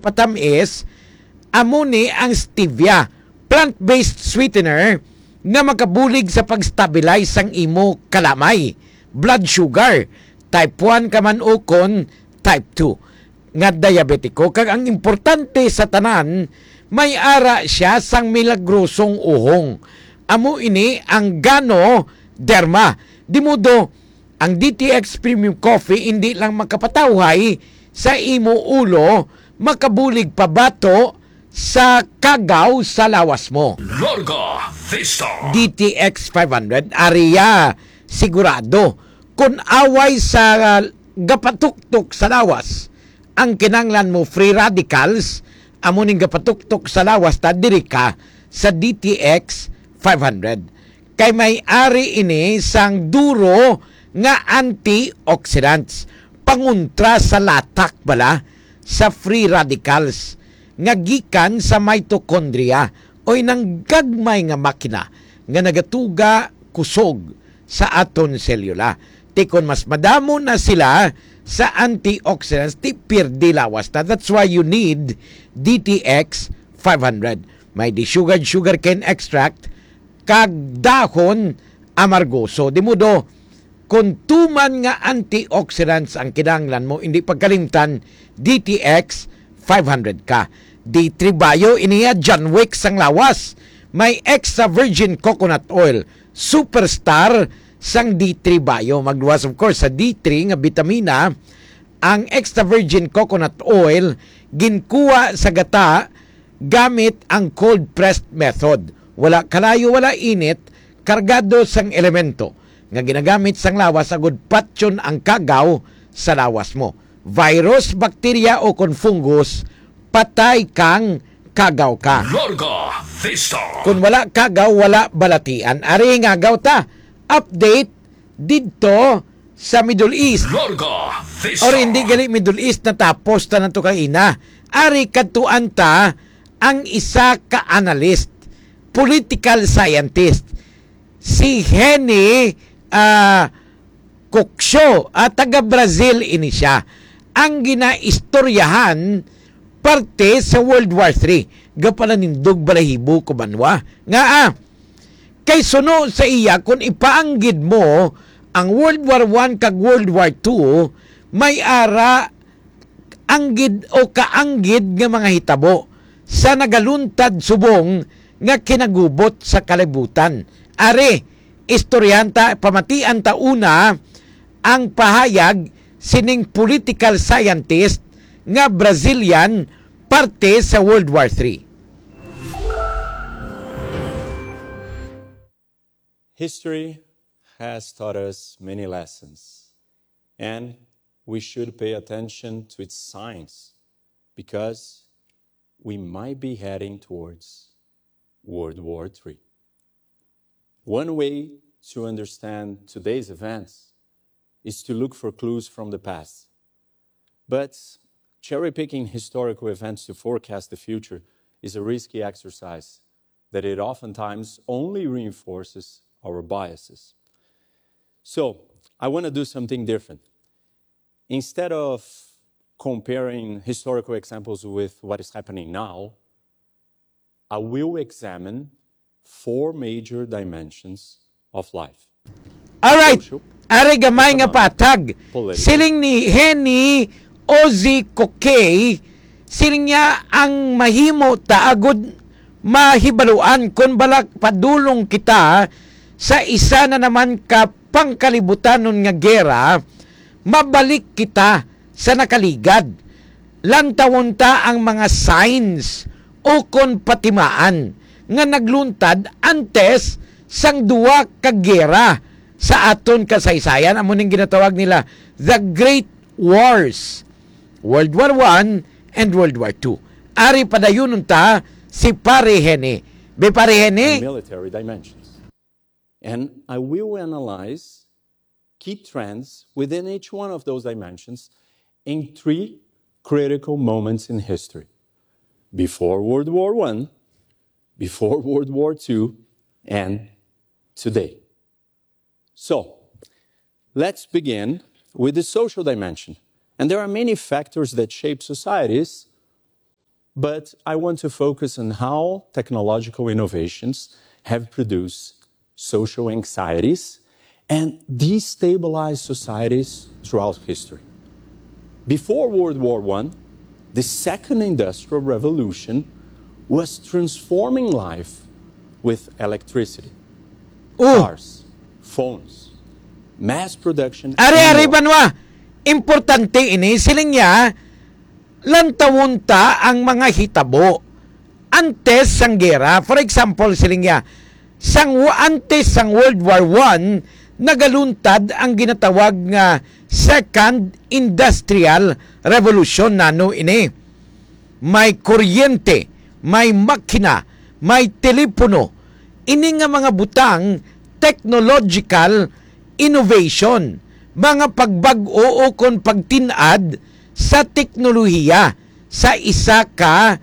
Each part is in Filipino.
patamis, amo ni ang stevia, plant-based sweetener nga makabulig sa pag-stabilize sang imo kalamay, blood sugar, type 1 ka man o kon type 2 nga diabetiko. Kag ang importante sa tanan, may ara siya sang milagrosong uhong. Amo ini ang Ganoderma. Dimudo, ang DTX Premium Coffee hindi lang makapatawhay sa imo ulo, makabulig pa bato sa kagaw sa lawas mo. Larga Vista DTX 500, ariya sigurado. Kung away sa gapatuktok sa lawas, ang kinanglan mo free radicals, amo ning gapatuktok sa lawas, ta diri ka sa DTX 500. Kay may ari ini sang duro nga antioxidants, panguntra sa latak bala sa free radicals nga gikan sa mitochondria o nang gagmay nga makina nga nagatuga kusog sa aton selula. Tikon mas madamo na sila sa antioxidants, ti pirdi lawas na. That's why you need DTX 500. May sugar cane extract kag dahon amargoso. Dimudo, kung tuman nga antioxidants ang kinanglan mo, hindi pagkalimtan, DTX 500 ka. D3 Bio, iniya John Wick sang lawas. May extra virgin coconut oil. Superstar sang D3 Bio. Magluwas of course sa D3 nga vitamina. Ang extra virgin coconut oil, ginkuha sa gata gamit ang cold pressed method. Wala kalayo, wala init, kargado sang elemento nga ginagamit sang lawas agud patyon ang kagaw sa lawas mo. Virus, bakterya o kon fungus, patay kang kagaw ka. Larga Vista Kung wala kagaw, wala balatian. Ari nga gaw ta. Update dito sa Middle East. Larga Vista Or hindi gali Middle East na tapos ta nato kay ina. Ari katuan ta ang isa ka analyst, political scientist, si Henny Coxo, taga Brazil ini siya. Ang ginaistoryahan parte sa World War III. Gapalanindog balahibo ko banwa. Nga kay suno sa iya, kung ipaanggid mo ang World War I kag World War II, may ara anggid o kaanggid nga mga hitabo sa nagaluntad subong nga kinagubot sa kalibutan. Are, istoryanta, pamatian ta una ang pahayag sining political scientist nga Brazilian parte sa World War III. History has taught us many lessons, and we should pay attention to its signs because we might be heading towards World War III. One way to understand today's events is to look for clues from the past. But cherry-picking historical events to forecast the future is a risky exercise that it oftentimes only reinforces our biases. So, I want to do something different. Instead of comparing historical examples with what is happening now, I will examine 4 major dimensions of life. Alright, Social, ari gamay nga patag. political, Siling ni Henny Ozzy Kokey, siling niya ang mahimo taagod mahibaluan kung balak padulong kita sa isa na naman ka pangkalibutanon nga gera, mabalik kita sa nakaligad. Lantawon ta ang mga signs o kon patimaan nga nagluntad antes sang duwa ka gera sa aton kasaysayan. Amo ning ginatawag nila the Great Wars, World War I and World War II. Ari padayon ta si Pare Henny. Be Pare Henny, military dimensions. And I will analyze key trends within each one of those dimensions in 3 critical moments in history. Before World War I, before World War II, and today. So, let's begin with the social dimension. And there are many factors that shape societies but I want to focus on how technological innovations have produced social anxieties and destabilized societies throughout history. Before World War I, the Second Industrial Revolution was transforming life with electricity, cars, phones, mass production. Ari-ari banwa, importante ini siling niya, lantawunta ang mga hitabo. Antes sang gera, for example, siling niya, antes sang World War I, nagaluntad ang ginatawag nga Second Industrial Revolution nano ini. May kuryente, may makina, may telepono. Ini nga mga butang technological innovation, mga pagbag-o o kon pagtinad sa teknolohiya sa isa ka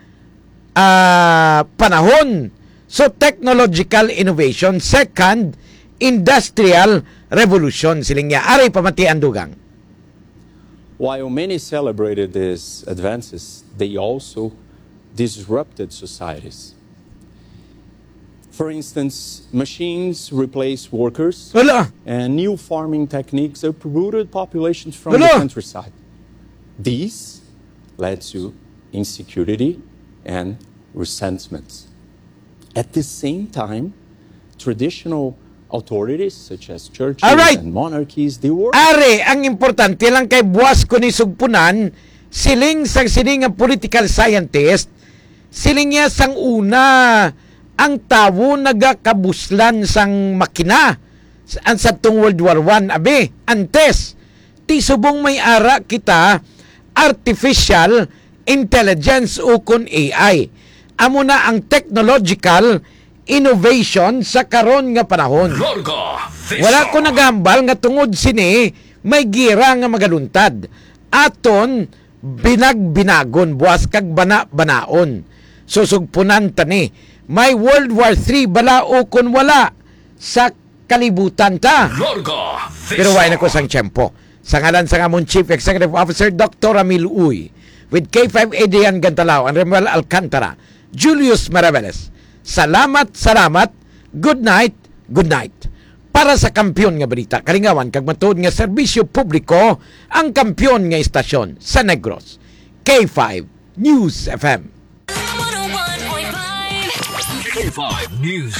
panahon. So technological innovation, second industrial revolution siling niya. Aray pamatian dugang. While many celebrated these advances, they also disrupted societies. For instance, machines replaced workers, Wala. and new farming techniques uprooted populations from the Wala. countryside. These led to insecurity and resentments. At the same time, traditional authorities such as churches Alright. and monarchies, they were Are, ang importante lang kay buwas ko ni sugpunan, siling ang political scientist, siling niya sang una, ang tawo nagakabuslan sang makina sa tung World War I, abe, antes, ti subong may ara kita, artificial intelligence o kun AI. Amo na ang technological innovation sa karon nga panahon. Larga Vista. Wala ko nagambal nga tungod sini may gira nga magaluntad. Aton binagon buwas kag banaon. Susugpunan tani may World War III bala o kun wala sa kalibutan ta. Larga Vista. Pero wala na ko sang tiyempo. Sa ngalan sa among Chief Executive Officer Dr. Ramil Uy, with K5 Adrian Gantalao and Remuel Alcantara, Julius Maraveles. Salamat. Good night. Para sa kampiyon nga balita, kalingawan kag matuod nga serbisyo publiko ang kampiyon nga istasyon sa Negros. K5 News FM. 101.5 K5 News.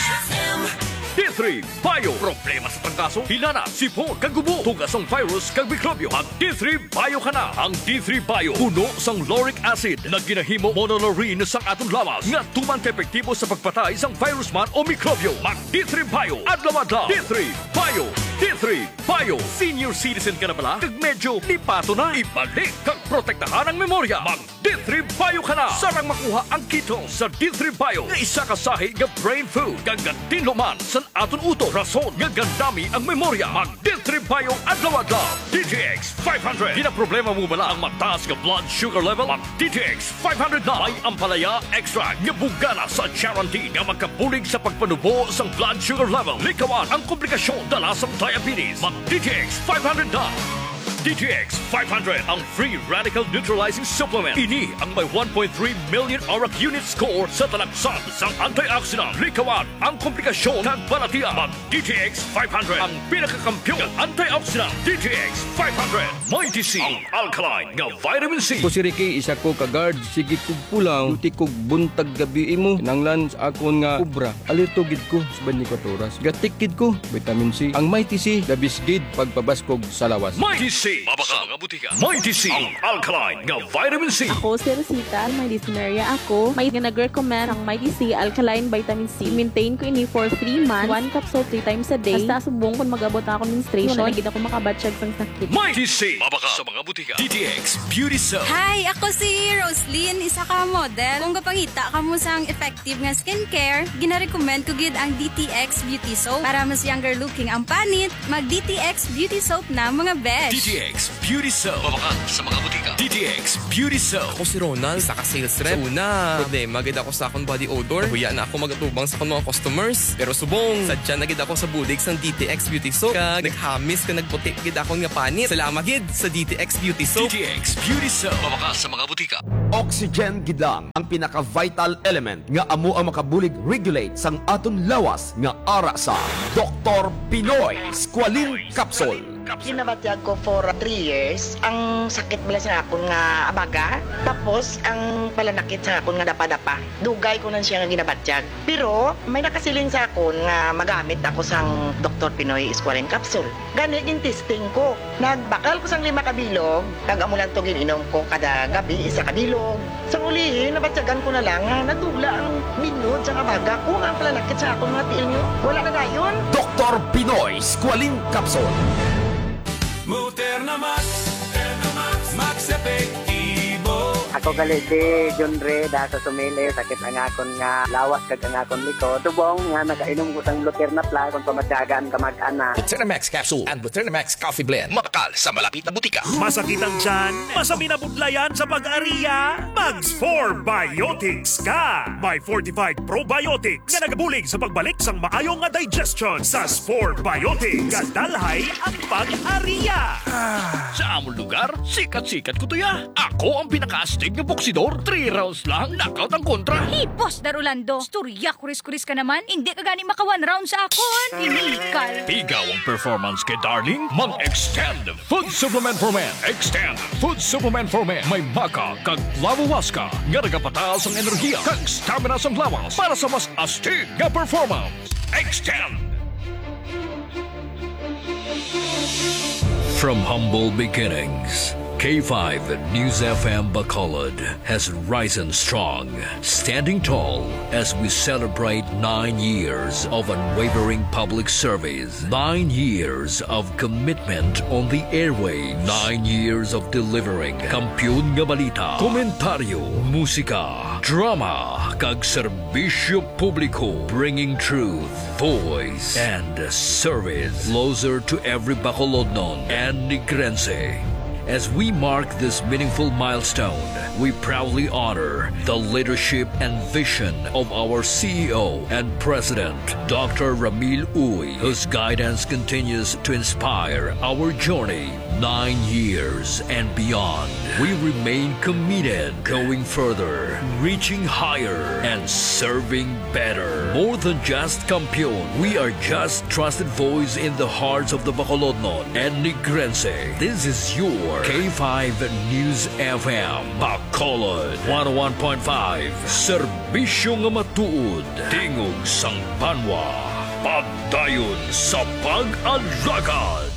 D3 Bio. Problema sa trangkaso, hinana, sipon, kagubo, tugas ang virus, kag mikrobyo. Ang D3 Bio ka na. Ang D3 Bio, puno sang lauric acid na ginahimo monolaurin sang atong lawas nga tuman ka-epektibo sa pagpatay sang virus man o mikrobyo. Mag D3 Bio, adlaw-adlaw. D3 Bio. D3 Bio. Senior citizen ka na bala? Kag medyo lipato na. Ibalik kag protektahan ang memorya. Mag D3 Bio ka na. Sarang makuha ang keto sa D3 Bio nga isa ka sahi nga brain food kag gantinlo man sa aton uto. Rason nga gandami ang memorya. Mag D3 Bio adlaw-adlaw. DTX 500. Di na problema mo bala ang mataas nga blood sugar level? Mag DTX 500 na. May ampalaya extra nga bugana sa guarantee nga magkabulig sa pagpanubo sang blood sugar level. Likawan ang komplikasyon dala sa diabetes. Mag DTX 500 na. DTX 500 ang free radical neutralizing supplement. Ini ang may 1.3 million ORAC unit score sa talagsan sang antioxidant. Likawan ang komplikasyon kag balatian. Mag DTX 500 ang pinakakampiyon ng antioxidant. DTX 500 may DC ang alkaline nga vitamin C. Ko si Ricky, isa ko ka-guard, sige kog pulang, luti kog buntag gabi mo, kinanglan sa akon nga kubra, alerto gid ko sa 24 oras. Gatikid ko, vitamin C. Ang Mighty C, dabisgid pagpabaskog sa lawas. Mighty C. Mabaka mga butika. Mighty C ang alkaline nga vitamin C. Ako si Rosita, may dysphoria ako. May nag-recommend ang Mighty C Alkaline Vitamin C. Maintain ko ini for 3 months. 1 capsule 3 times a day. Basta subong kung mag-abot ako menstruation. Nagigit ako makabatsyag sang sakit. Mighty C. Mabaka sa mga butika. DTX Beauty Soap. Hi! Ako si Roslyn, isa ka model. Kung kapangita ka mo sang effective nga skincare, gina-recommend ko gid ang DTX Beauty Soap. Para mas younger looking ang panit, mag DTX Beauty Soap na mga besh. DTX Beauty Soap. Mabaka sa mga butika. DTX Beauty Soap. Ako si Ronald, isa ka sales rep. So una, problema gid ako sa akong body odor. Huya na ako magatubang sa akong mga customers. Pero subong, sadya na gid ako sa budig sang DTX Beauty Soap. Kag naghamis ka nagputi gid ako nga panit. Salamat gid sa DTX Beauty Soap. DTX Beauty Soap. Mabaka sa mga butika. Oxygen gidlang ang pinaka-vital element nga amo ang makabulig regulate sang aton lawas nga ara sa Dr. Pinoy Squalene Capsule. Ginabatyag ko for 3 years. Ang sakit bala sa akon nga abaga. Tapos, ang palanakit sa akon nga dapa-dapa. Dugay ko na siya nga ginabatyag. Pero, may nakasiling sa akon nga magamit ako sang Dr. Pinoy Squalene Capsule. Gani yung testing ko. Nagbakal ko sang 5 kabilog. Kag-amo lang to gininom ko kada gabi, 1 kabilog. Sa ulihin, nabatyagan ko na lang nga natugla ang minod sa abaga ko nga ang palanakit sa akon mga tiil nyo. Wala na dayon. Dr. Pinoy Squalene Capsule. Muterna Max, Max Efectivo. Ako gali si John Ray da sa Sumili, sakit ang akon nga lawas kag ang akon likod. Tubong nga nakainom ko sang Luterna Plus kung pamatyagan ka mag-ana. Buternamax Capsule and Buternamax Coffee Blend. Makakal sa malapit na butika. Masakit ang tiyan? Masami na budlayan sa pag-ariya? Mags 4 Biotics ka! May fortified probiotics nga nagabulig sa pagbalik sang maayong nga digestion. Sa 4 Biotics, kadalhay ang pag-ariya. Sa among lugar, sikat-sikat ko to ya. Ako ang pinaka-astig na boksidor. 3 rounds lang, knockout ang kontra. Hey, Boss Darulando, storya kuris-kuris ka naman. Hindi ka gani maka 1 round sa akon. Inikal. Tigaw ang performance kay Darling. Mag-extend Food Supplement for Men. Extend Food Supplement for Men. May maka kag lavawaska nga nagapataas ang enerhiya kag stamina sa lawas para sa mas astig nga performance. Extend! From humble beginnings, K5 News FM Bacolod has risen strong, standing tall as we celebrate 9 years of unwavering public service, 9 years of commitment on the airwaves, 9 years of delivering kampiyon nga balita, komentaryo, musika, drama, kag serbisyo publiko, bringing truth, voice, and service closer to every Bacolodnon and Negrense. As we mark this meaningful milestone, we proudly honor the leadership and vision of our CEO and President, Dr. Ramil Uy, whose guidance continues to inspire our journey 9 years and beyond. We remain committed, going further, reaching higher, and serving better. More than just kampiyon, we are just trusted voice in the hearts of the Bacolodnon and Negrense. This is your K5 News FM Bacolod 101.5. Serbisyo nga matuod, tingog sang banwa, pagdayon sa pag-alagad.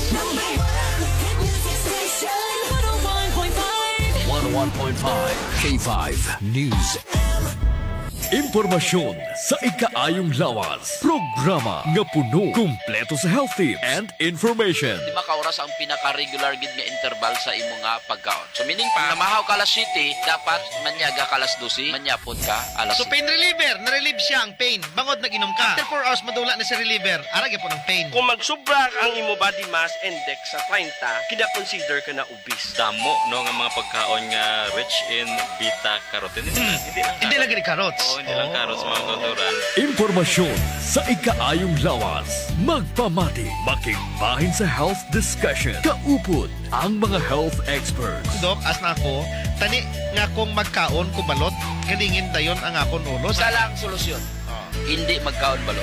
101.5 K5 News. Impormasyon sa ikaayong lawas. Programa nga puno, kumpleto sa health tips and information. Di ba kauras ang pinaka-regular gid nga interval sa imo nga pagkaon? So meaning pa, namahaw ka alas 7, dapat manyaga ka alas 12, manyapon ka alas 7. So pain reliever, na-relieve siya ang pain. Bangod nag-inom ka. After 4 hours madula na si reliever, arag po ng pain. Kung magsubra ang imo body mass index sa 30, kina-consider ka na obese. Damo no nga mga pagkaon nga rich in beta-carotene. Hindi lang gini carrots. Hindi lang carrots mga tuturan. Impormasyon sa ikaayong lawas. Magpamati, makigbahin sa health discussion. Kaupod ang mga health experts. Dok, as na ako, tani nga kung magkaon ko balot, galingin dayon ang akon ulo. Isa lang solusyon. Hindi magkaon balot.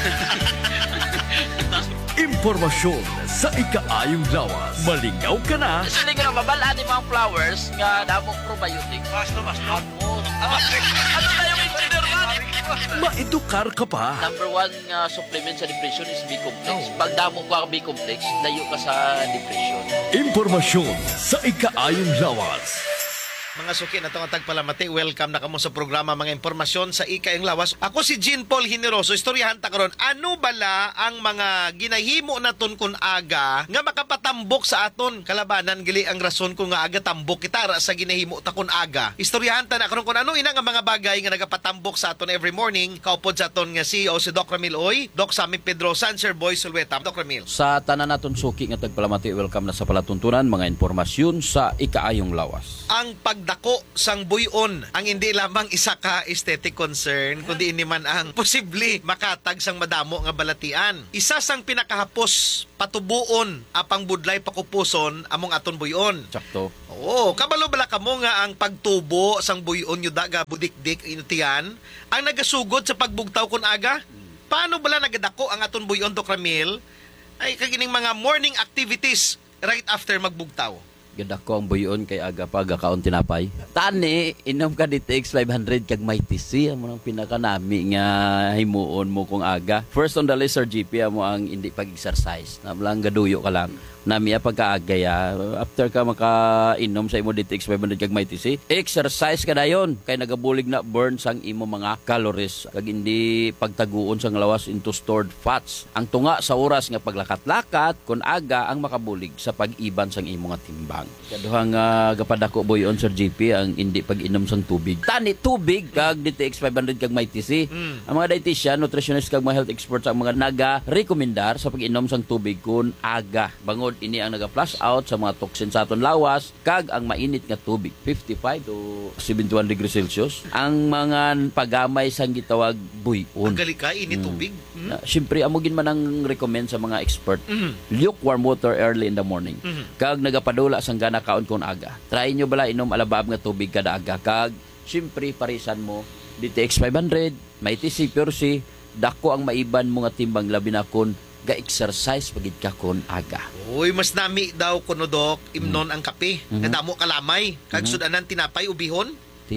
Impormasyon sa ikaayong lawas. Malingaw ka na. Sili nga mabalaan yung mga flowers nga damong probiotic. Basto. Ano na yung engineer man? Maedukar ka pa. Number 1 supplement sa depression is B-complex. Pag damo ka B-complex, layo ka sa depression. Impormasyon sa ikaayong lawas. Mga suki na itong tagpalamati, welcome na kamo sa programa mga impormasyon sa Ikaayong Lawas. Ako si Jean Paul Generoso, istoryahan ta karon. Ano bala ang mga ginahimo naton kun aga nga makapatambok sa aton kalabanan gali ang rason kung nga aga tambok kita ra sa ginahimo ta kun aga. Istoryahan ta na karon kun ano ina nga mga bagay nga nagapatambok sa aton every morning. Kaupod sa aton nga CEO si Doc Ramil Oy, Doc Sammy Pedro, Sir Boy Sulweta. Doc Ramil. Sa tanan naton suki nga tagpalamati, welcome na sa palatuntunan mga impormasyon sa Ikaayong Lawas. Ang pagdako sang buyon ang hindi lamang isa ka aesthetic concern kundi ini man ang posible makatag sang madamo nga balatian. Isa sang pinakahapos patubuon apang budlay pakupuson among aton buyon. Sakto. Oo, kabalo bala kamo nga ang pagtubo sang buyon yu daga budikdik inutian ang nagasugod sa pagbugtaw kun aga. Paano bala nagadako ang aton buyon, Doc Ramil? Ay kagining mga morning activities right after magbugtaw. Ganda ko ang buyon kay aga pa gakaon tinapay. Tani, inom ka DTX 500 kag may TC. Amo nang pinakanami nga himuon mo kung aga. First on the list, Sir GP, amo ang hindi pag-exercise. Nablang gaduyo ka lang. Nami pagkaagaya. After ka makainom sa imo DTX 500 kag may TC, exercise ka dayon. Kay nagabulig na burn sang imo mga calories. Kag hindi pagtaguon sang lawas into stored fats. Ang tunga sa oras nga paglakat-lakat kun aga ang makabulig sa pag-iban sang imo nga timbang. Kaduhang gapadako buyon, Sir GP, ang hindi pag-inom sang tubig. Tani tubig kag DTX 500 kag may TC. Ang mga dietitian, nutritionist kag mga health experts ang mga naga-rekomendar sa pag-inom sang tubig kun aga. Bangod ini ang naga-flush out sa mga toxin sa aton lawas kag ang mainit nga tubig 55 to 71 degrees Celsius ang mga pagamay sang gitawag buyon. Ang galikay ini tubig. Siyempre amo gin man ang recommend sa mga expert. Lukewarm water early in the morning. Kag nagapadula sang gana kaon kon aga. Try nyo bala inom alabab nga tubig kada aga kag siyempre parisan mo DTX 500, may TC Pure C, dako ang maiban mo nga timbang labi na kun ga-exercise pagid ka kon aga. Uy, mas nami daw kuno Dok, imnon ang kape. Nadamo kalamay. Kag sudanan tinapay ubihon.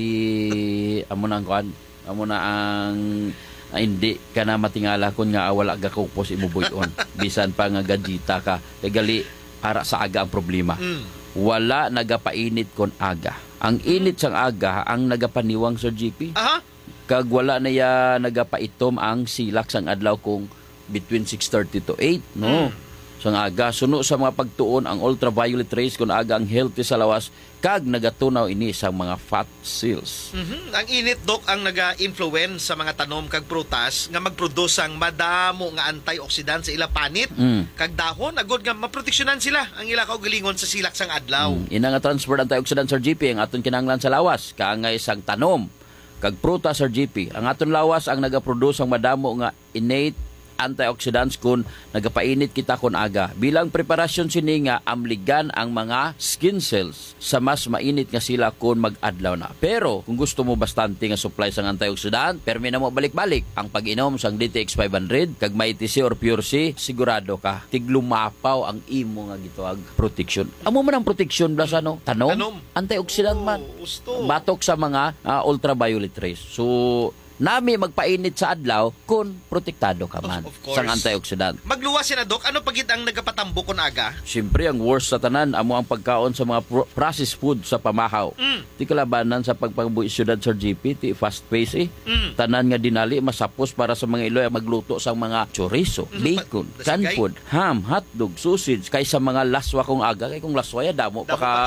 Amo na ang kuan. Amo na ang hindi ka na matingala kun nga wala ga kupos imo buyon. Bisan pa nga gadita ka. Kay gali ara sa aga ang problema. Wala nagapainit kon aga. Ang init sang aga ang nagapaniwang, Sir GP. Kag wala na ya nagapaitom ang silak sang adlaw kung between 6:30 to 8, no? Sang aga, suno sa mga pagtuon ang ultraviolet rays kun aga ang healthy sa lawas kag nagatunaw ini sa mga fat cells. Ang init, Dok, ang naga-influence sa mga tanom kag prutas nga mag-produce ang madamo nga antioxidant sa ila panit kag dahon agod nga maproteksyonan sila ang ila kaugalingon sa silak sang adlaw. Ina nga transport antioxidant, Sir GP, ang aton kinahanglan sa lawas kaangay sang tanom kag prutas, Sir GP. Ang aton lawas ang naga-produce ang madamo nga innate antioxidants kun nagapainit kita kun aga. Bilang preparasyon sini nga amligan ang mga skin cells sa mas mainit nga sila kun mag-adlaw na. Pero kung gusto mo bastante nga supply sang antioxidant, permi na mo balik-balik ang pag-inom sang DTX 500 kag may TC or Pure C, sigurado ka tiglumapaw ang imo nga gitawag protection. Amo man ang protection blas ano? Tanom. Antioxidant man. Batok sa mga ultraviolet rays. So nami magpainit sa adlaw kung protektado ka man sa antioxidant. Magluwas na, Dok. Ano pagit ang nagapatambo kon aga? Siyempre, ang worst sa tanan, amo ang pagkaon sa mga processed food sa pamahaw. Ti kalabanan sa pagpangbuhi syudad, Sir GP, ti fast pace Tanan nga dinali, masapos para sa mga Iloy magluto sa mga chorizo, bacon, canned food, ham, hotdog, sausage, kaysa mga laswa kong aga. Kaya kung laswa ya, damo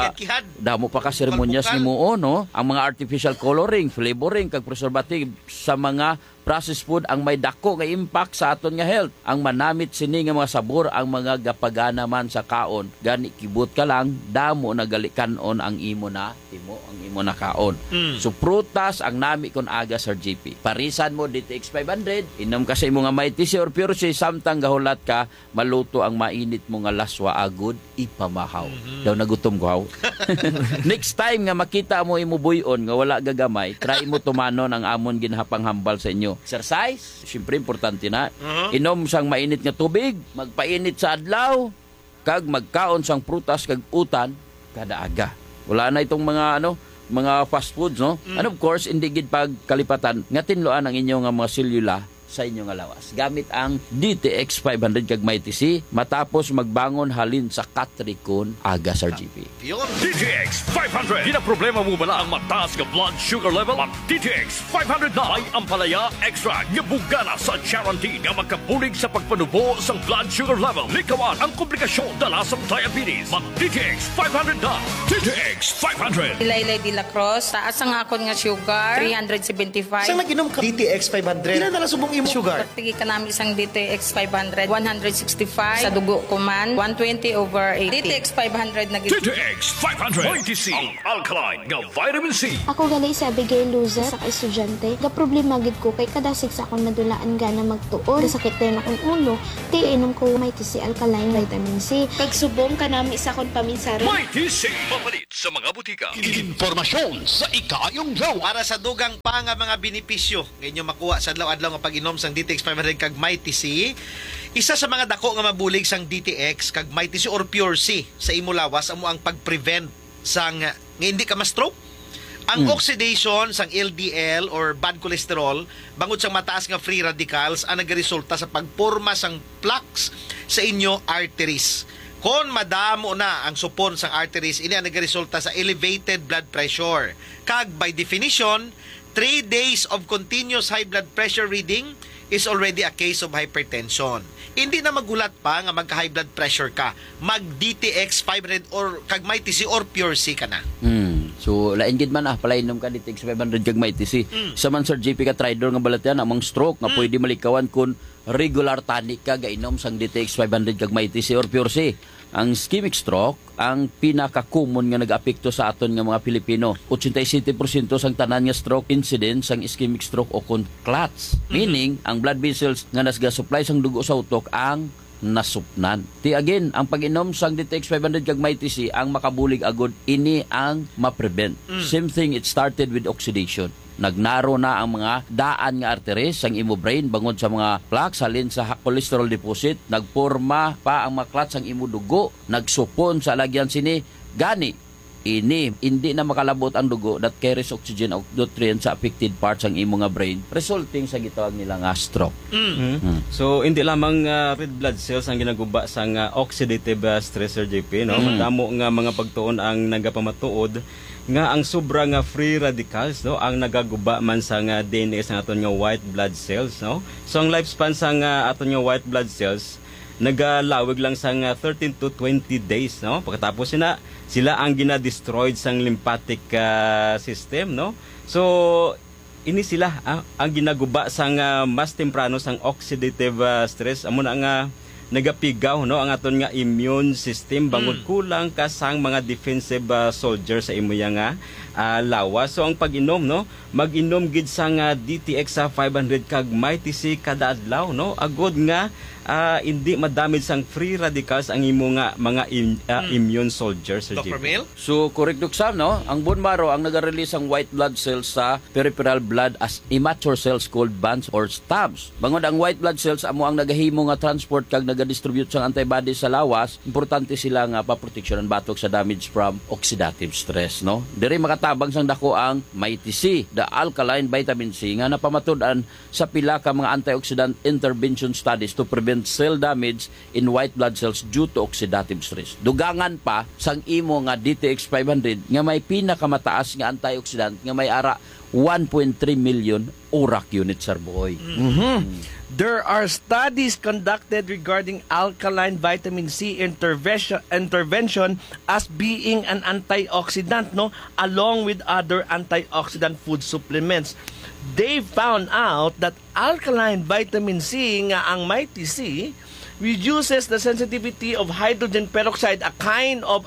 pa ka seremonyas ni mo, no? Ang mga artificial coloring, flavoring, kag preservative, sa mga processed food ang may dako nga impact sa aton nga health. Ang manamit sini nga mga sabor ang mga gapagana man sa kaon. Gani kibot ka lang damo nagalikanon ang imo na kaon. So prutas ang nami kon aga, Sir GP. Parisan mo DTX 500, inom ka sa imo nga may TC or Pure C, samtang gahulat ka maluto ang mainit mo nga laswa agud ipamahaw. Daw nagutom ko. Next time nga makita mo imo buyon nga wala gagamay, try mo tumanon ang amon ginhapang hambal sa inyo. Exercise, siyempre importante na. Inom sang mainit nga tubig, magpainit sa adlaw, kag magkaon sang prutas kag utan kada aga. Wala na itong mga fast foods, no? And of course, hindi gid pagkalipatan nga tinloan ang inyo nga mga selula sa inyo nga lawas. Gamit ang DTX 500 kag may TC matapos magbangon halin sa katrikon aga, Sir GP. DTX 500. Di na problema mo bala ang mataas nga blood sugar level? Mag DTX 500 na ay ampalaya extra nga bugana sa guarantee nga magkabulig sa pagpanubo sa blood sugar level. Likawan ang komplikasyon dala sa diabetes. Mag DTX 500 na. DTX 500. Ilaylay de la Cruz, taas ang akon nga sugar 375. Sa nag-inom ka DTX 500, ilan na lang subong imo sugar? Pagtigi ka namin isang DTX 500, 165 sa dugo ko man, 120/80. DTX 500 na gid. DTX 500 Mighty C, ang alkaline nga vitamin C. Ako gali sa Abigail Luza sa estudyante. Ga problema gid ko kay kadasig sa akong nadulaan gana magtuon. Sakit din akong ulo. Ti inom ko Mighty C alkaline vitamin C. Pagsubong ka nami sa akong paminsari. Mighty C, papalit sa mga butika. Impormasyon sa ikayong lawas. Para sa dugang pa nga mga benepisyo ngayon makuha sa adlaw-adlaw nga pag-inom sang DTX 500 kag Mighty C, isa sa mga dako nga mabulig sang DTX kag Mighty C or Pure C sa imo lawas amo ang pag-prevent sang nga hindi ka ma-stroke. Ang oxidation sang LDL or bad cholesterol bangod sang mataas nga free radicals ang nagresulta sa pagporma sang plaques sa inyo arteries. Kon madamo na ang supon sang arteries, ini ang nagresulta sa elevated blood pressure. Kag by definition, 3 days of continuous high blood pressure reading is already a case of hypertension. Hindi na magulat pa nga magka-high blood pressure ka. Mag-DTX 500 or kag Mighty C or Pure C ka na. So, lain gid man palainom ka DTX 500 kag Mighty C. Sa man Sir JP ka tridor nga balat yan, among stroke nga pwede malikawan kun regular tonic ka gainom sang DTX 500 kag Mighty C or Pure C. Ang ischemic stroke, ang pinaka-common nga nag-apekto sa aton nga mga Pilipino. 87% sang tanan nga stroke incidence sang ischemic stroke o kun clots. Meaning, ang blood vessels nga nasga-supply sang dugo sa utok ang nasupnan. Ti again, ang pag-inom sang DTX 500 kag Mighty C ang makabulig agod ini ang ma-prevent. Same thing, it started with oxidation. Nagnaro na ang mga daan nga arteries sang imo brain bangod sa mga plaques halin sa cholesterol deposit, nagporma pa ang mga clots sang imo dugo, nagsupon sa alagyan sini gani ini hindi na makalabot ang dugo that carries oxygen o nutrients sa affected parts ang imo nga brain, resulting sa gitawag nila nga stroke. So hindi lamang red blood cells ang ginaguba sa oxidative stress, Sir JP, no? Madamo nga mga pagtuon ang nagapamatuod nga ang sobra nga free radicals, no, ang nagaguba man sa nga DNA sa aton nga white blood cells, no. So ang lifespan sa nga aton nga white blood cells nagalawig lang sa nga 13 to 20 days, no. Pagkatapos sila ang gina-destroyed sang lymphatic system, no. So ini sila ang ginaguba sa nga mas temprano sang oxidative stress amo na nga nagapigaw, no, ang aton nga immune system bangod kulang ka sang mga defensive soldiers sa imo nga lawas. So ang pag-inom, no, mag-inom gid sa nga DTX 500 kag Mighty C kada adlaw, no, agod nga hindi madamage sang free radicals ang imo nga mga immune soldiers, Sir Dr. Mel? So correct Dok Sam, no, ang bone marrow ang naga-release ang white blood cells sa peripheral blood as immature cells called bands or stubs. Bangod ang white blood cells amo ang nagahimo nga transport kag naga-distribute sang antibodies sa lawas, importante sila nga paproteksyonan batok sa damage from oxidative stress, no. Diri makatabang sang dako ang Mighty C, the alkaline vitamin C nga napamatud-an sa pila ka mga antioxidant intervention studies to prevent cell damage in white blood cells due to oxidative stress. Dugangan pa sang imo nga DTX 500 nga may pinakamataas nga antioxidant nga may ara 1.3 million ORAC units, Sir Boy. There are studies conducted regarding alkaline vitamin C intervention as being an antioxidant, no, along with other antioxidant food supplements. They found out that alkaline vitamin C nga ang Mighty C reduces the sensitivity of hydrogen peroxide, a kind of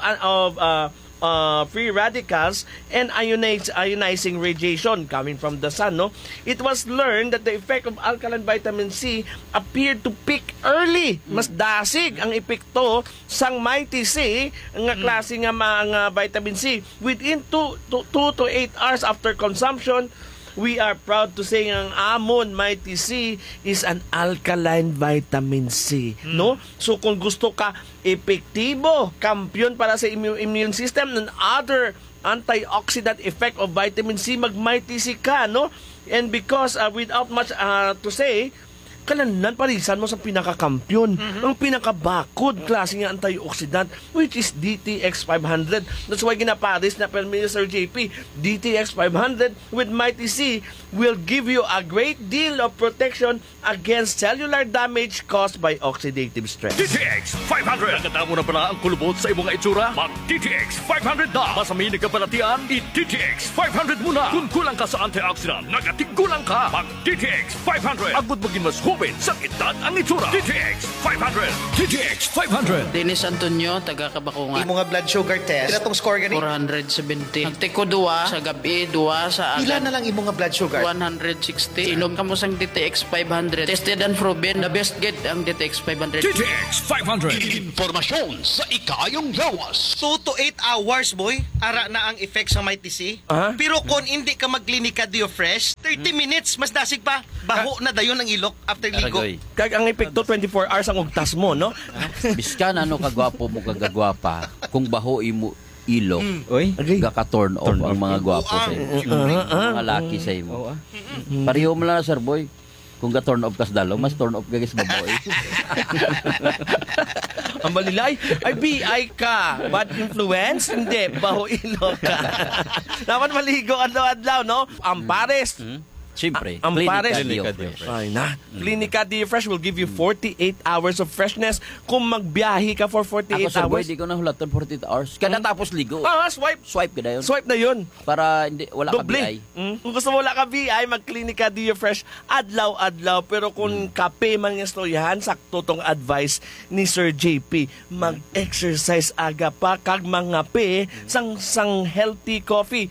free radicals, and ionizing radiation coming from the sun, no. It was learned that the effect of alkaline vitamin C appeared to peak early. Mas dasig ang epekto sang Mighty C nga klase nga mga vitamin C within 2 to 8 hours after consumption. We are proud to say ang amon Mighty C is an alkaline vitamin C, no? So kung gusto ka epektibo, kampiyon para sa immune system and other antioxidant effect of vitamin C, mag Mighty C ka, no? And because without much to say, Kananan parisan mo sa pinakakampiyon, ang pinakabakod klase nga antioxidant, which is DTX 500. That's why ginaparis na per Sir JP, DTX 500 with Mighty C will give you a great deal of protection against cellular damage caused by oxidative stress. DTX 500. Nakita mo na pala ang kulubot sa imong itsura? Mag DTX 500 na. Masami na kapalatian, i-DTX 500 muna. Kung kulang ka sa antioxidant, nagatigulang ka. Mag DTX 500. Agud maging mas hubin sa edad ang itsura. DTX 500. DTX 500. Dennis Antonio, taga Kabakungan. Imo nga blood sugar test. Kila tong score gani? 470. Nagtiko 2 sa gabi, 2 sa agad. Pila na lang imo nga blood sugar? 160. Inom ka mo sang DTX 500. Tested and proven. The best get ang DTX 500. DTX 500. Informasyon sa ikayong lawas. 2 to 8 hours, boy. Ara na ang effect sa Mighty C. Pero kung hindi ka magklinika Dio Fresh, 30 minutes, mas dasig pa. Baho na dayon ang ilok after ligo. Kag ang epekto 24 hours ang ugtas mo, no? Biskan ano kagwapo mo kagagwapa, kung baho imo ilok, gaka-turn off ang mga gwapo sa imo. Mga laki sa imo. Pareho mo lang, Sir Boy. Kung ga-turn off kas dalo, mas turn off kagis babae. Ang balilay, ay BI ka. Bad influence? Hindi, baho ilok ka. Dapat maligo adlaw-adlaw, no? Ang pares. Siyempre, ang pares. Clinica Dio Fresh. Ay na. Clinica Dio Fresh will give you 48 hours of freshness kung magbiyahe ka for 48 Ako, Sir Boy, hours. di ko na hulatan 48 hours. Kada tapos ligo. Swipe. Swipe ka na yun. Swipe na yun. Para hindi, wala Doble. ka BI. Kung gusto mo wala ka BI, mag-Clinica Dio Fresh adlaw-adlaw. Pero kung kape man yung storyahan, sakto tong advice ni Sir JP. Mag-exercise aga pa, kag mangape, sang healthy coffee.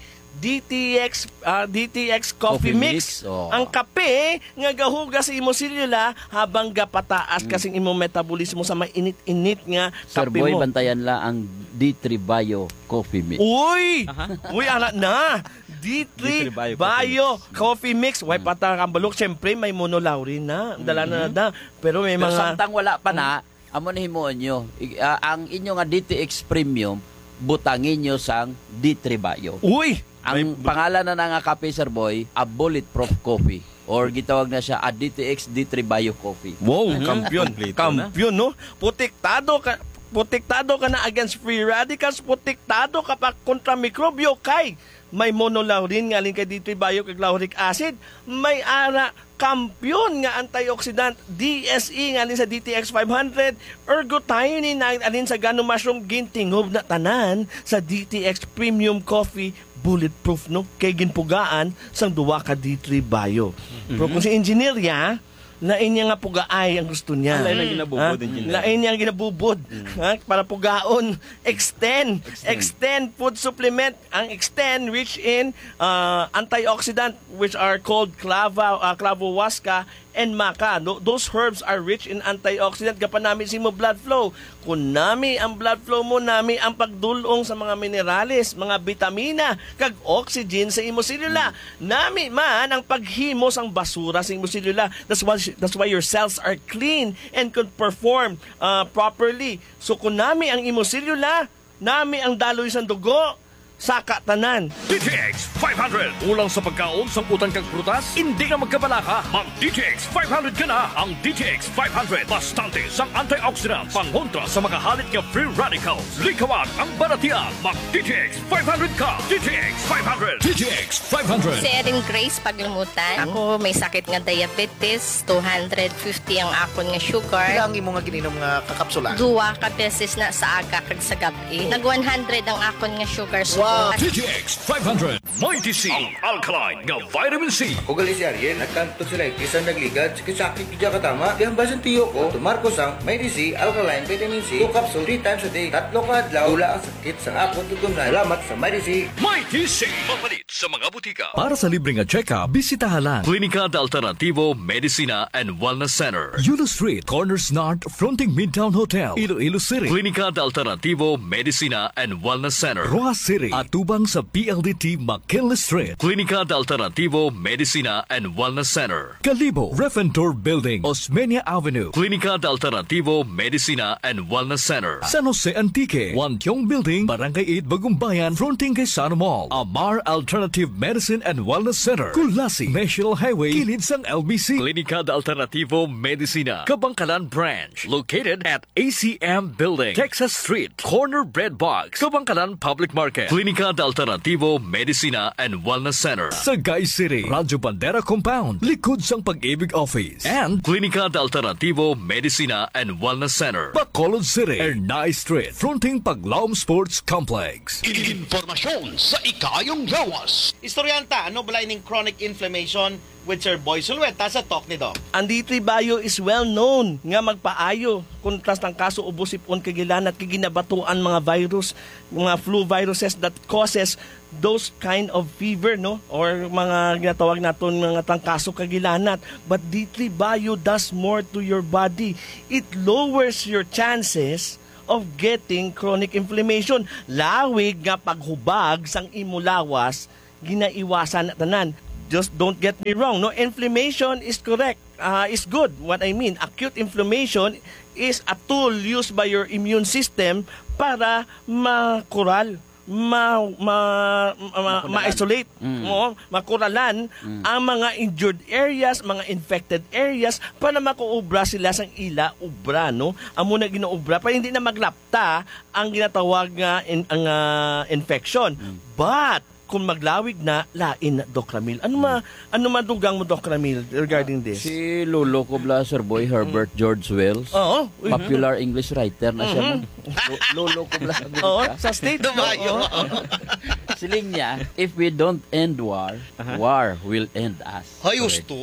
DTX Coffee Mix. Ang kape nga gahugas sa imo selula habang gapataas kasing imo metabolismo sa mainit-init nga Sir kape Boy, mo. bantayan la ang D3 Bio Coffee Mix. Uy! Uy, anak na! D3 Bio Coffee Mix. Why patang ang balok? Siyempre, may monolaurin na. Dala na. Pero may Pero mga... samtang wala pa na, amo na himuon nyo. Ang inyo nga DTX Premium, butangin nyo sang D3 Bio. Uy! Ang pangalan na nga kape, Sir Boy, a bulletproof coffee. Or gitawag na siya a DTX D3 Bio Coffee. Wow, kampiyon. Kampiyon, no? Protektado ka na against free radicals, protektado ka pa kontra mikrobyo kay may monolaurin nga kay D3 Bio kag lauric acid, may ara kampiyon nga antioxidant DSE nga sa DTX 500, ergothioneine na alin sa gano mushroom gintingob na tanan sa DTX Premium Coffee bulletproof, no? Kay ginpugaan sang duwa ka D3 Bio. Pero kung si engineer ya, lain niya nga pugaay ang gusto niya. Lain ang ginabubod, engineer. Lain niya ang ginabubod. Para pugaon. Extend food supplement. Ang Extend rich in antioxidant which are called clavohuasca and maca. Those herbs are rich in antioxidant. Gapan namin si mo blood flow. Kung nami ang blood flow mo, nami ang pagdulong sa mga minerales, mga vitamina, kag oxygen sa imo selula. Nami man ang paghimos ang basura sa imo selula. That's why your cells are clean and can perform properly. So kung nami ang imo selula, nami ang daloy sa dugo, saka tanan. DTX 500. Ulang sa pagkaon, samputan kang prutas, hindi ka magkabalaka. Mag DTX 500 ka na. Ang DTX 500. Bastante sang antioxidant. Pangontra sa mga halit nga free radicals. Likawan ang baratian. Mag DTX 500 ka. DTX 500. DTX 500. Si Erin Grace Paglumutan. Ako may sakit nga diabetes. 250 ang akon nga sugar. Ilang imo nga gininom nga kakapsula? 2 ka beses na sa aga kag sa gabi. Nag 100 ang akon nga sugar. DTX 500. Mighty C. Ang alkaline nga vitamin C. Ako gali si Ariel, nagkanto sila isang nagligad, sakit kidya katama, di hambasan tiyo ko, tumarko sang Mighty C, alkaline, vitamin C, 2 capsule, 3 times a day, 3 ka adlaw, wala ang sakit sa akong tutunan. Salamat sa Mighty C. Mighty C. Mapalit sa mga butika. Para sa libreng check-up, bisitahan lang Klinika de Alternativo Medicina and Wellness Center. Yulo Street, Corners North, fronting Midtown Hotel, Iloilo City. Klinika de Alternativo Medicina and Wellness Center. Roa City, atubang sa PLDT McKinley Street. Klinika de Alternativo Medicina and Wellness Center. Kalibo, Refentor Building, Osmeña Avenue. Klinika de Alternativo Medicina and Wellness Center. San Jose Antique, Wantiong Building, Barangay 8, Bagumbayan, fronting kay Sana Mall. Amar Alternative Alternative Medicine and Wellness Center, Kulasi, National Highway, kilid sang LBC. Klinika de Alternativo Medicina, Kabangkalan Branch, located at ACM Building, Texas Street, Corner Bread Box, Kabangkalan Public Market. Klinika de Alternativo Medicina and Wellness Center. Sagay City, Radyo Bandera Compound, likod sang Pag-ibig Office. And Klinika de Alternativo Medicina and Wellness Center, Bacolod City, Ernay Street, fronting Paglaom Sports Complex. Informasyon sa ikayong lawas. Istoryanta, ano balay ning chronic inflammation with Sir Boy Sulweta sa talk ni Doc? Ang D3 Bio is well known nga magpaayo kontras ng kaso ubo sipon kagilan at kaginabatuan mga virus, mga flu viruses that causes those kind of fever, no, or mga ginatawag naton mga tangkaso kagilanat. But D3 Bio does more to your body. It lowers your chances of getting chronic inflammation. Lawig nga paghubag sang imulawas ginaiwasan na tanan. Just don't get me wrong, no, inflammation is correct, is good. What I mean, acute inflammation is a tool used by your immune system para makural, ma-isolate, makuralan ang mga injured areas, mga infected areas para makuubra sila sang ila ubra, no? Amo na ginuubra para hindi na maglapta ang ginatawag nga infection. But kung maglawig na, lain na, Doc Ramil. Ano madugang mo, Doc Ramil, regarding this? Si Lolo ko bla, Sir Boy, Herbert George Wells. Oo. Popular English writer na siya. Lolo ko bla. Oo, sa state. Siling niya, if we don't end war, war will end us. Ay, gusto.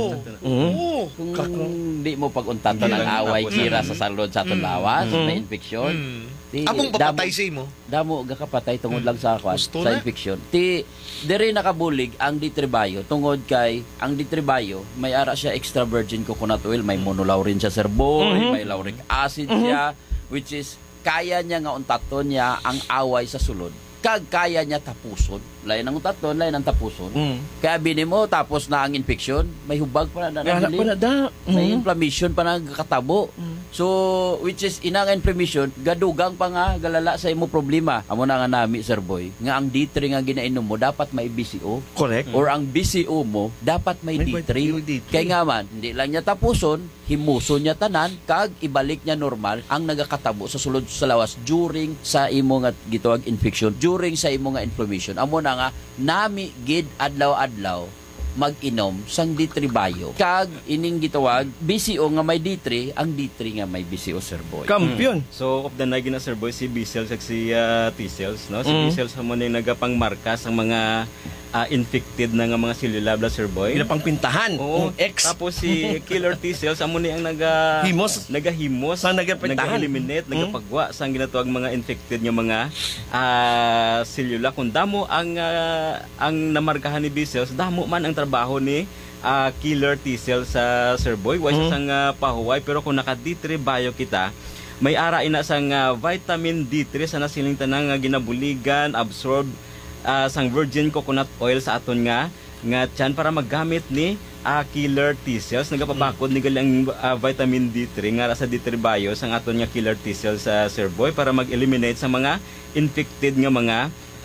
Kung di mo pag-untato ng away, kira sa salod sa atong lawas, may infeksyon. Among papatay si mo? Damo, gakapatay tungod lang sa sa infeksyon. Diri nakabulig ang D3 Bio tungod kay ang D3 Bio may ara siya extra virgin coconut oil, may monolaurin siya, Sir Boy, may lauric acid siya, which is kaya niya nga untaton niya ang away sa sulod. Kag kaya niya tapuson. Lain ang untaton, lain ang tapuson. Kaya bini mo tapos na ang infeksyon, may hubag pa na may inflammation pa na katabo. So, which is inang inflammation, gadugang pa nga galala sa imo problema. Amo na nga nami, Sir Boy, nga ang D3 nga ginainom mo dapat may BCO. Correct. Or ang BCO mo dapat may D3. Kaya nga man, hindi lang niya tapuson, himuson niya tanan, kag ibalik niya normal ang nagakatabo sa sulod sa lawas during sa imo nga gitawag infection, during sa imo nga inflammation. Amo na nga nami gid adlaw-adlaw mag-inom sang D3 Bio. Kag ining gitawag BCO nga may D3, ang D3 nga may BCO, Sir Boy. Kampiyon. So of the nagi na, Sir Boy, si B-cells at si T-cells, no? Si B-cells mo na yung nagapangmarka sa mga infected na nga mga selula, Sir Boy. Ila pang pintahan. Oo. Tapos si killer T-cells amo ni ang nagahimos, nag-eliminate, nagapagwa sa ginatawag mga infected nga mga selula. Kung damo ang namarkahan ni B-cells, damo man ang trabaho ni killer T-cells sa Sir Boy. Wala sang pahuway, pero kung naka D3 Bio kita, may ara ina sang vitamin D3 sa nasiling tanang ginabuligan, absorb sang virgin coconut oil sa aton nga tiyan para maggamit ni killer T-cells. Nagapabakod ni galang vitamin D3 nga sa D3 Bio sang aton nga killer T-cells sa Sir Boy para mag-eliminate sa mga infected nga mga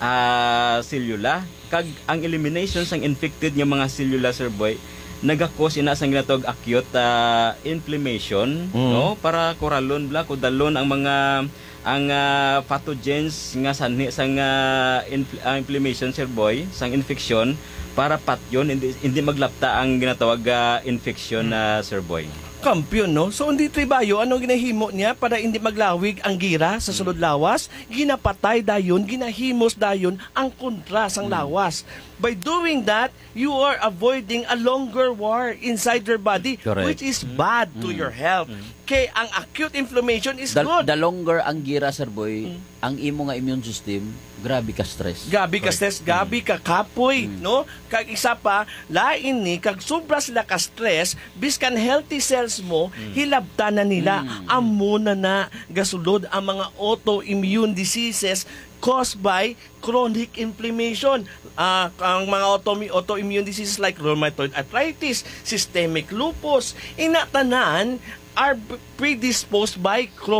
selula. Kag ang elimination sang infected nga mga selula, Sir Boy, nagakos ina sang ginatawag acute inflammation, no, para koralon bla kudalon ang mga pathogens nga sanhi sang inflammation, Sir Boy, sang infection para patyon hindi maglapta ang ginatawag infection na Sir Boy. Kampiyon, no? So, hindi tribayo, ano ginahimo niya para hindi maglawig ang gira sa sulod lawas? Ginapatay dayon, ginahimos dayon ang kontras ang lawas. By doing that, you are avoiding a longer war inside your body, correct, which is bad to your health. Kaya ang acute inflammation is good. The longer ang gira, Sir Boy, ang imo nga immune system, grabe ka stress. Grabe ka stress, grabe ka kapoy, no? Kag isa pa, lain ni, kag sobra sila ka stress, biskan healthy cells mo, hilabta na nila, amo na gasulod ang mga autoimmune diseases caused by chronic inflammation. Ang mga autoimmune diseases like rheumatoid arthritis, systemic lupus, inatanan are predisposed by chronic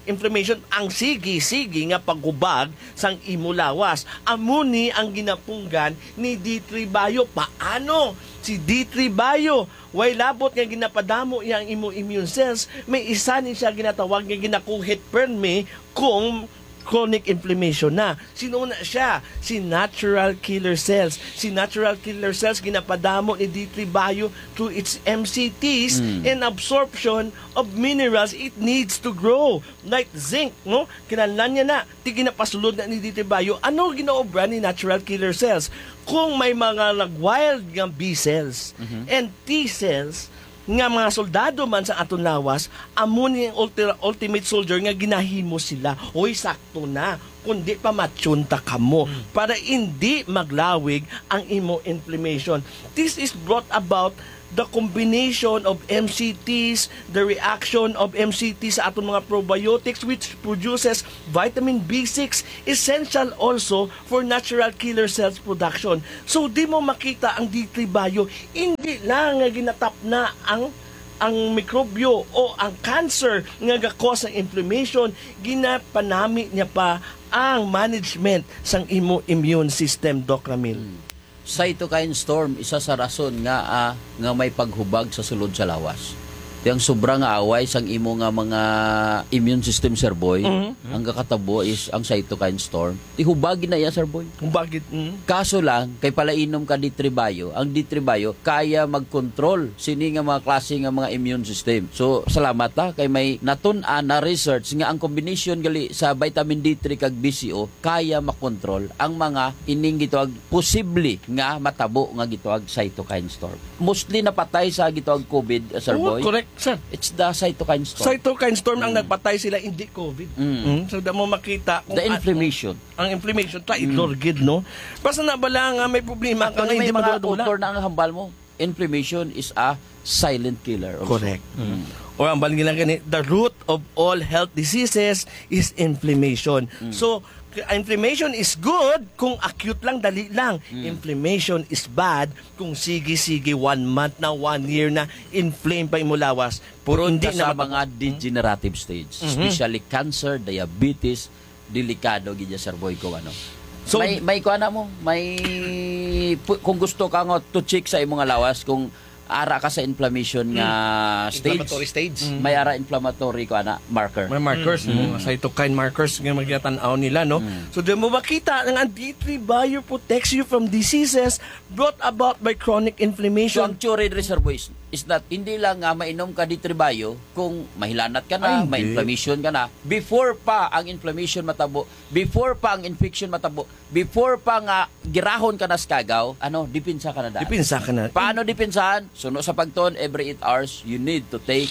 inflammation ang sige-sige nga paghubag sang imo lawas. Amuni ang ginapunggan ni D3 Bio. Paano? Si D3 Bio, way labot nga ginapadamo iyang imo immune cells, may isa ni siya ginatawag nga ginakuhit perme kung chronic inflammation na. Sino na siya? Si natural killer cells. Si natural killer cells ginapadamo ni D3 Bio through its MCTs and absorption of minerals it needs to grow. Like zinc, no? Kinahanglan niya na. Di ginapasulod na ni D3 Bio. Ano ginaobra ni natural killer cells? Kung may mga wild nga B cells and T cells nga mga soldado man sa aton lawas, amo ni ultimate soldier nga ginahimo sila. Oy, sakto na. Kundi pa matsunta kamo para hindi maglawig ang imo inflammation. This is brought about the combination of MCTs, the reaction of MCTs sa atong mga probiotics which produces vitamin B6, essential also for natural killer cells production. So di mo makita ang D3 Bio, hindi lang nga ginatap na ang mikrobyo o ang cancer nga ga-cause ng inflammation, ginapanami niya pa ang management sang imo immune system, Doc Ramil. Cytokine storm, isa sa rason nga may paghubag sa sulod sa lawas. Yang sobrang away sang imo nga mga immune system, Sir Boy, ang kakatabo is ang cytokine storm. Hubagin na yan, Sir Boy. Hubagin. Kaso lang, kay palainom ka D3 Bio, ang D3 Bio kaya mag-control sini nga mga klase nga mga immune system. So, salamat kay may natun-an na research nga ang combination gali sa vitamin D3 kag BCO kaya makontrol ang mga ining gitawag posible nga matabo nga gitawag cytokine storm. Mostly napatay sa gitawag COVID, Sir Boy. Correct. Sir. It's the cytokine storm. Cytokine storm ang nagpatay sila, hindi COVID. So, da mo makita kung the inflammation. Ang inflammation, traidorgid, no? Basta nabala nga may problema ka nga may hindi mga madudula. author na ang hambal mo. Inflammation is a silent killer also. Correct. O ang balin lang ganit, the root of all health diseases is inflammation. So, inflammation is good kung acute lang, dali lang. Inflammation is bad kung sige-sige 1 month na, 1 year na inflame pa imo lawas. Puro hindi na mga degenerative stage. Especially cancer, diabetes, delikado gid Sir Boy ko ano. So may kuan na mo, may kung gusto ka nga to check sa imong lawas kung ara ka sa inflammation nga stage. Inflammatory stage. May ara inflammatory ko ana marker. May markers, cytokine markers nga magyatanaw nila, no? So di mo makita ang D3 Bio protects you from diseases brought about by chronic inflammation. So ang theory Sir Boys is that hindi lang nga mainom ka D3 Bio kung mahilanat ka na, may inflammation ka na, before pa ang inflammation matabo, before pa ang infection matabo, before pa nga girahon ka na sa kagaw, dipinsa ka na daan. Dipinsa ka na. Paano dipinsahan? Suno sa pagton, every 8 hours, you need to take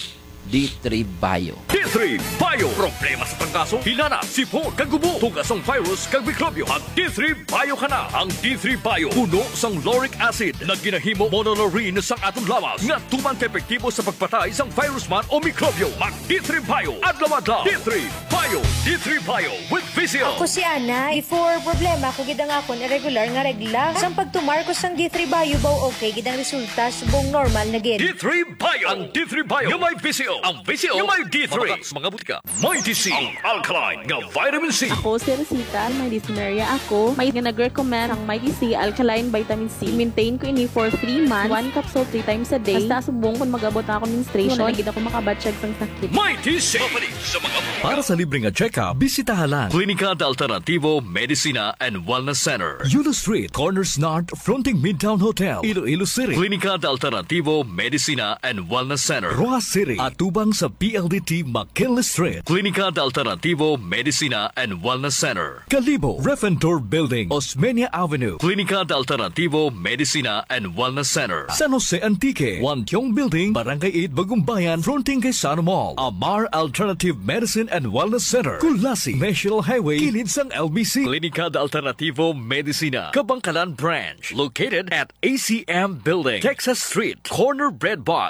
D3 Bio. D3 Bio. Problema sa pangkaso, hinana, sipon, kagubo, tugasong virus, kag mikrobyo. Ang D3 Bio ka na. Ang D3 Bio, puno sang lauric acid na ginahimo monolaurin sang atong lawas nga tuman ka-epektibo sa pagpatay sang virus man o mikrobyo. Mag D3 Bio. Adlaw-adlaw. D3 Bio. D3 Bio with Visio. Ako si Ana. Before problema, kung gidang akon irregular nga regla. Sang pagtumar ko sang D3 Bio ba okay, gidang resulta subong normal na gid. D3 Bio. Ang D3 Bio. Yung may Visio. Ang Visio, yung may D3. Mamakas mga butika. May DC. Ang alkaline nga vitamin C. Ako si Rosita, may dysmenorrhea ako. May nag-recommend ang may DC alkaline vitamin C. Maintain ko ini for 3 months. 1 capsule 3 times a day. Basta subong kung mag-abot ako menstruation. Nagid ako makabatsyag sang sakit. May DC. Sa mga para sa libreng check-up, bisitahan lang Klinika de Alternativo Medicina and Wellness Center. Yulo Street, Corners North, fronting Midtown Hotel, Iloilo City. Klinika de Alternativo Medicina and Wellness Center. Roa City, atubang sa PLDT McKinley Street. Klinika de Alternativo Medicina and Wellness Center. Calibo, Refentor Building, Osmeña Avenue. Klinika de Alternativo Medicina and Wellness Center. San Jose Antique, Wantiong Building, Barangay 8, Bagumbayan, fronting kay Sano Mall. Amar Alternative Medicine and Wellness Center. Kulasi, National Highway, kilid sang LBC. Klinika de Alternativo Medicina, Kabangkalan Branch. Located at ACM Building, Texas Street, Corner Bread Box,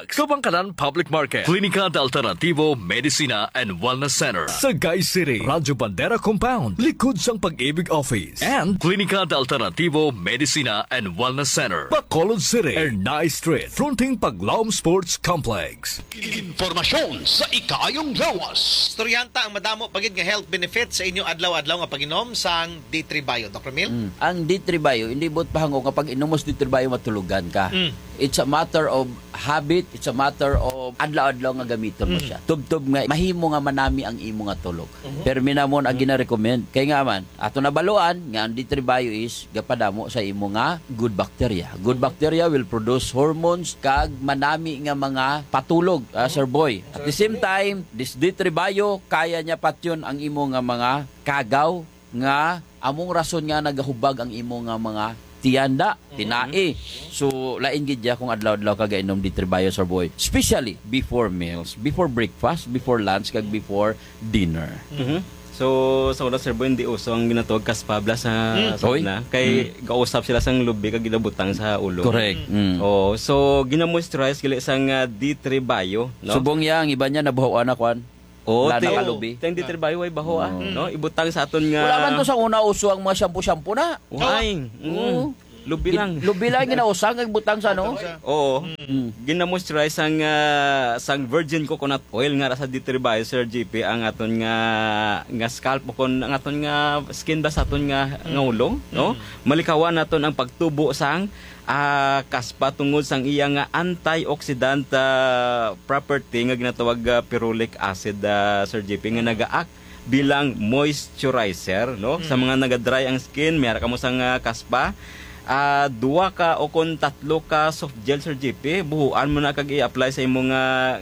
Max, Kabangkalan Public Market, Klinika de Alternativo Medicina and Wellness Center, Sagay City, Radyo Bandera Compound, likod sang Pag-ibig Office, and Klinika de Alternativo Medicina and Wellness Center, Bacolod City, Ernay Street, fronting Paglaom Sports Complex. Informasyon sa Ikaayong Lawas. Storyanta ang madamo pagid nga health benefits sa inyo adlaw-adlaw nga pag-inom sang D3 Bio, Dr. Mil. Ang D3 Bio, hindi bot pahango kapag inumos D3 Bio matulugan ka. It's a matter of habit, it's a matter of adlaw-adlaw nga gamiton mo siya. Tub-tub nga mahimo nga manami ang imo nga tulog. Pero minamon ang gina-recommend kay nga man ato nabaluan nga ang D3 Bio is gapadamo sa imo nga good bacteria. Good bacteria will produce hormones kag manami nga mga patulog, Sir Boy. At the same time, this D3 Bio kaya niya patyon ang imo nga mga kagaw nga among rason nga nagahubag ang imo nga mga tiyanda, tinai. So, lain gid kung adlaw-adlaw ka gainom D3 Bio, Sir Boy. Especially before meals, before breakfast, before lunch, kag before dinner. So, sa una, Sir Boy, hindi uso ang ginatawag kaspabla sa una. Kay gausap sila sang lubi kag ginabutang sa ulo. Correct. Oh, so gina-moisturize gali sang D3 Bio, no? Subong yang iba niya nabuhawan na kwan. Wala nakalubi. Teng D3 Bio ay baho no? Ibutang sa aton nga. Wala man to sa una uso ang mga shampoo na. Uhay. Lubi lang. Lubi lang ginausang ang butang sa no? Oo. Gina-moisturize sang virgin coconut oil nga sa D3 Bio, Sir GP, ang aton nga scalp kon ang aton nga skin ba sa aton nga ulong, no? Malikawan naton ang pagtubo sang kaspa tungod sang iya nga antioxidant property nga ginatawag ferulic acid, Sir JP, nga nagaak bilang moisturizer, no? Sa mga naga-dry ang skin, mayara ka mo sang kaspa, 2 ka o kon 3 ka soft gel, Sir JP, buhuan mo na kag i-apply sa imo nga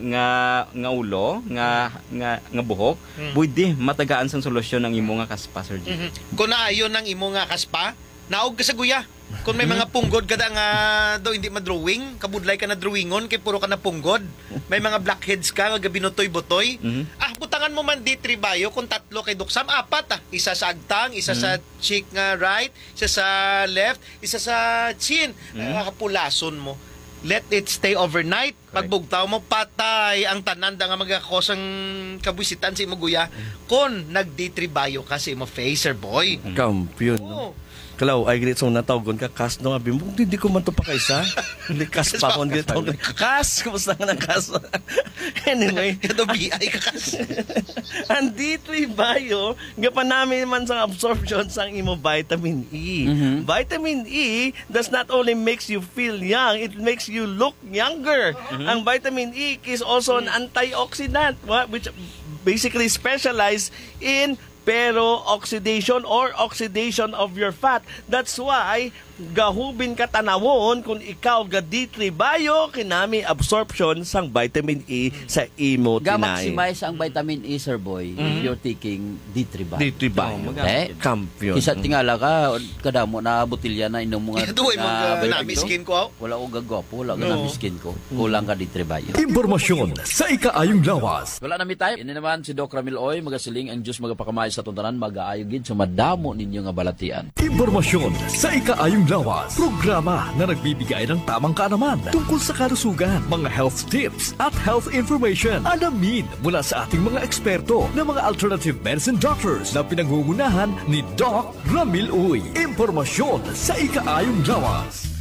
ulo, nga buhok, pwede matagaan sang solusyon ang imo nga kaspa, Sir JP. Kung naayon ang imo nga kaspa, naog ka sa guya. Kung may mga punggod ka nga daw hindi madrawing, kabudlay ka na drawingon kay puro ka na punggod. May mga blackheads ka nga binutoy-butoy. Butangan mo man D3 Bio kung 3 kay duksam, 4 Isa sa agtang, isa sa cheek nga right, isa sa left, isa sa chin. Kapulason mo. Let it stay overnight. Pagbugtaw mo, patay ang tananda nga magakosang kabwisitan sa imo guya. Kung nag D3 Bio ka sa imo face, Sir Boy. Kampiyon. No? Kalaw, ay ganit song natawgon ka, Kas, no? Abi mo, hindi ko man to pa kaysa. Hindi, Kas pa ako. Kas, kumusta nga ng Kas? Anyway. Ito, BI ka, Kas. Ang D3 Bio, gapanami man sa absorption sa imo vitamin E. Vitamin E does not only makes you feel young, it makes you look younger. Ang vitamin E is also an antioxidant, which basically specialize in oxidation or oxidation of your fat. That's why gahubin ka tanawon kung ikaw ga D3 Bio kinami absorption sang vitamin E sa imo tinay. Ga-maximize ang vitamin E, Sir Boy, if you're taking D3 Bio. D3 Bio. Kampiyon. Isa tingala ka, kadamo na botilya na inom mga Ito ay namiskin ko. Wala ko gagwapo, wala ka namiskin ko. Kulang ka D3 Bio. Impormasyon sa Ikaayong Lawas. Wala na mi tayo. Ini naman si Doc Ramil Oy, magasiling ang Diyos magapakamay sa tuntanan, mag-aayogid sa madamo ninyo nga balatian. Impormasyon sa Ikaayong Lawas. Programa na nagbibigay ng tamang kaalaman tungkol sa kalusugan, mga health tips at health information. Alamin mula sa ating mga eksperto na mga alternative medicine doctors na pinangungunahan ni Doc Ramil Uy. Impormasyon sa Ikaayong Lawas.